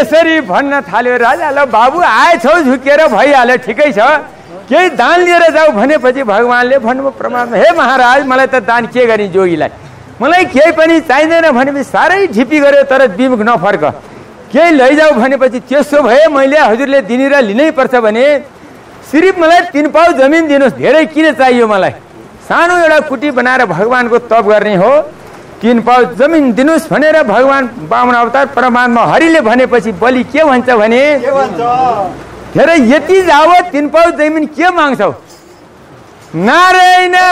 यसरी भन्न थाल्यो राजा ल बाबु आएछौ झुकेर भइहाल्यो ठिकै छ केही दान लिएर जाऊ भनेपछि भगवानले भन्नुभयो परमात्मा हे महाराज मलाई त दान के गर्ने जोगीलाई मलाई केही पनि चाहिँदैन भनेपछि साह्रै ढिपी गर्यो तर विमुख नफर्क केही लैजाऊ भनेपछि त्यसो भए मैले हजुरले दिने र लिनै पर्छ भने सिर्फ मलाई 3 पाउ जमिन दिनुहोस् धेरै किन चाहियो मलाई सानो एउटा कुटी बनाएर भगवानको तप गर्ने हो 3 पाउ जमिन दिनुहोस् भनेर भगवान वामन अवतार परमात्मा हरिले भनेपछि बलि के भन्छ भने धेरै यति जाओ 3 पाउ जमिन के माग्छौ नारायण